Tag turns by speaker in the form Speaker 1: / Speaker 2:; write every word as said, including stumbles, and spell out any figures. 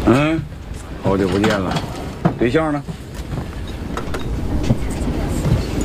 Speaker 1: 嗯，好久不见了，对象呢？